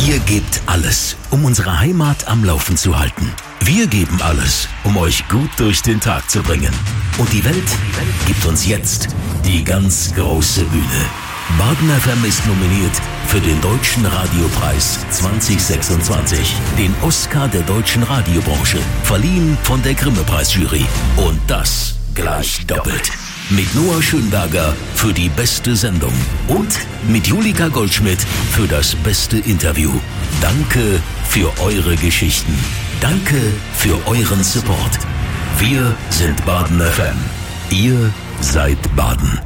Ihr gebt alles, um unsere Heimat am Laufen zu halten. Wir geben alles, um euch gut durch den Tag zu bringen. Und die Welt gibt uns jetzt die ganz große Bühne. Baden FM ist nominiert für den Deutschen Radiopreis 2026, den Oscar der deutschen Radiobranche, verliehen von der Grimme-Preisjury. Und das gleich doppelt. Mit Noah Schönberger für die beste Sendung und mit Julika Goldschmidt für das beste Interview. Danke für eure Geschichten. Danke für euren Support. Wir sind Baden FM. Ihr seid Baden.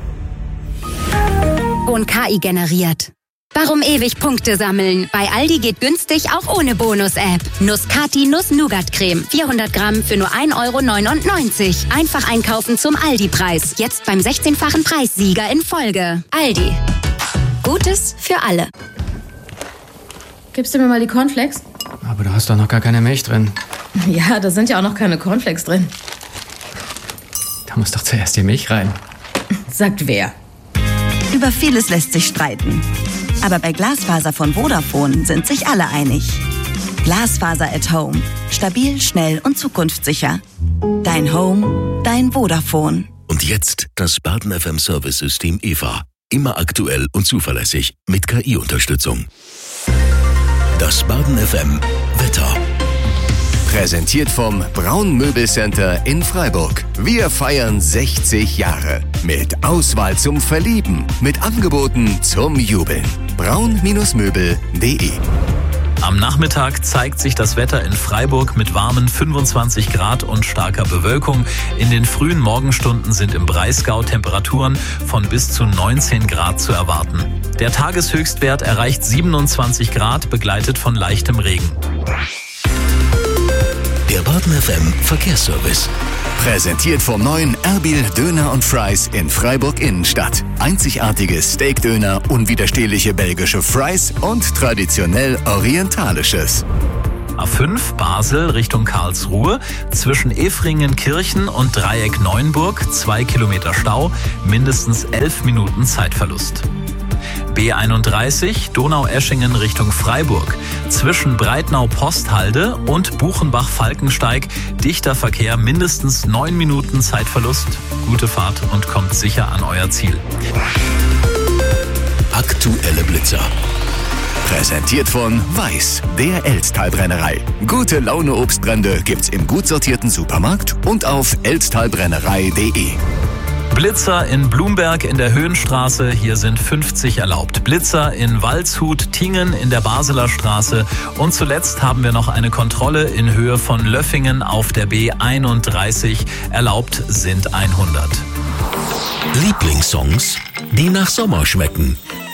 Und KI generiert. Warum ewig Punkte sammeln? Bei Aldi geht günstig auch ohne Bonus-App. Nuss-Cati Nuss-Nougat-Creme. 400 Gramm für nur 1,99 €. Einfach einkaufen zum Aldi-Preis. Jetzt beim 16-fachen Preissieger in Folge. Aldi. Gutes für alle. Gibst du mir mal die Cornflakes? Aber du hast doch noch gar keine Milch drin. Ja, da sind ja auch noch keine Cornflakes drin. Da muss doch zuerst die Milch rein. Sagt wer? Über vieles lässt sich streiten. Aber bei Glasfaser von Vodafone sind sich alle einig. Glasfaser at Home. Stabil, schnell und zukunftssicher. Dein Home, dein Vodafone. Und jetzt das Baden FM Service-System EVA. Immer aktuell und zuverlässig mit KI-Unterstützung. Das Baden FM Wetter. Präsentiert vom Braun Möbelcenter in Freiburg. Wir feiern 60 Jahre. Mit Auswahl zum Verlieben. Mit Angeboten zum Jubeln. braun-möbel.de. Am Nachmittag zeigt sich das Wetter in Freiburg mit warmen 25 Grad und starker Bewölkung. In den frühen Morgenstunden sind im Breisgau Temperaturen von bis zu 19 Grad zu erwarten. Der Tageshöchstwert erreicht 27 Grad, begleitet von leichtem Regen. Der Baden FM Verkehrsservice. Präsentiert vom neuen Erbil Döner und Fries in Freiburg Innenstadt. Einzigartiges Steakdöner, unwiderstehliche belgische Fries und traditionell orientalisches. A5 Basel Richtung Karlsruhe, zwischen Efringen-Kirchen und Dreieck Neuenburg 2 Kilometer Stau, mindestens 11 Minuten Zeitverlust. B31 Donaueschingen Richtung Freiburg, zwischen Breitnau-Posthalde und Buchenbach-Falkensteig dichter Verkehr, mindestens 9 Minuten Zeitverlust. Gute Fahrt und kommt sicher an euer Ziel. Aktuelle Blitzer. Präsentiert von Weiß, der Elztalbrennerei. Gute Laune Obstbrände gibt's im gut sortierten Supermarkt und auf elztalbrennerei.de. Blitzer in Blumberg in der Höhenstraße, hier sind 50 erlaubt. Blitzer in Waldshut-Tingen in der Baseler Straße. Und zuletzt haben wir noch eine Kontrolle in Höhe von Löffingen auf der B31. Erlaubt sind 100. Lieblingssongs, die nach Sommer schmecken.